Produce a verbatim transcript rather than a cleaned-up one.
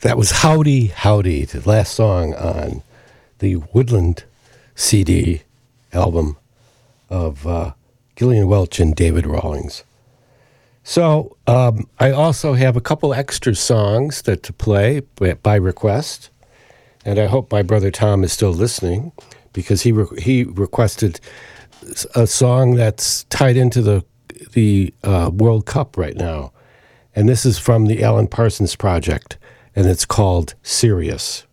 That was Howdy Howdy, the last song on the Woodland C D album of uh, Gillian Welch and David Rawlings. So um, I also have a couple extra songs that to play by request, and I hope my brother Tom is still listening, because he re- he requested a song that's tied into the the uh, World Cup right now, and this is from the Alan Parsons Project, and it's called Sirius.